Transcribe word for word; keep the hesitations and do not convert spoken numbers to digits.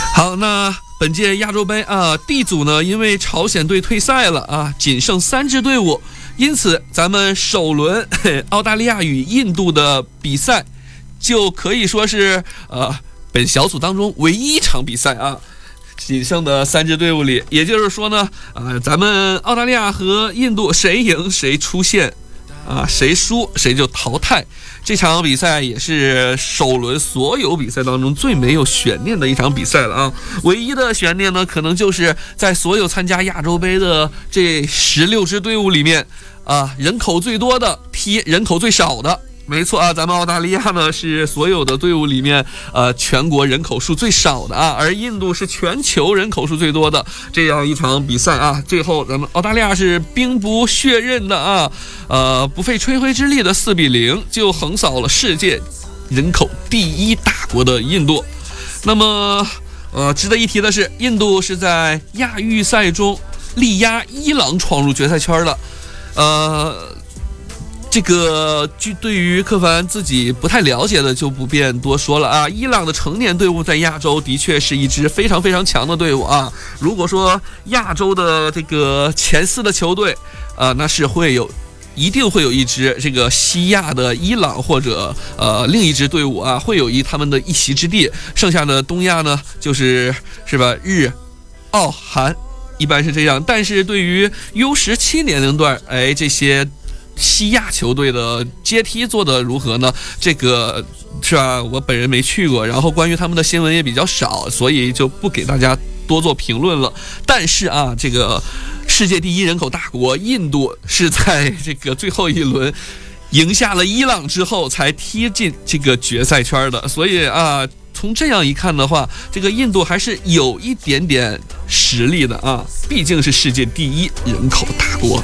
好，那本届亚洲杯啊 ，D 组呢，因为朝鲜队退赛了啊，仅剩三支队伍，因此咱们首轮澳大利亚与印度的比赛，就可以说是呃本小组当中唯一一场比赛啊。仅剩的三支队伍里，也就是说呢，呃，咱们澳大利亚和印度谁赢谁出线，啊，谁输谁就淘汰。这场比赛也是首轮所有比赛当中最没有悬念的一场比赛了啊！唯一的悬念呢，可能就是在所有参加亚洲杯的这十六支队伍里面，啊，人口最多的踢人口最少的。没错啊，咱们澳大利亚呢是所有的队伍里面，呃，全国人口数最少的啊，而印度是全球人口数最多的。这样一场比赛啊，最后咱们澳大利亚是兵不血刃的啊，呃，不费吹灰之力的四比零就横扫了世界人口第一大国的印度。那么，呃，值得一提的是，印度是在亚预赛中力压伊朗闯入决赛圈的，呃。这个据对于柯凡自己不太了解的就不便多说了啊。伊朗的成年队伍在亚洲的确是一支非常非常强的队伍啊。如果说亚洲的这个前四的球队，啊，那是会有。一定会有一支这个西亚的伊朗或者呃另一支队伍啊，会有一他们的一席之地。剩下的东亚呢，就是是吧，日、澳、韩，一般是这样。但是对于 U 十七 年龄段，哎，这些。西亚球队的阶梯做得如何呢？这个是吧？我本人没去过，然后关于他们的新闻也比较少，所以就不给大家多做评论了。但是啊，这个世界第一人口大国印度是在这个最后一轮赢下了伊朗之后才踢进这个决赛圈的，所以啊，从这样一看的话，这个印度还是有一点点实力的啊，毕竟是世界第一人口大国。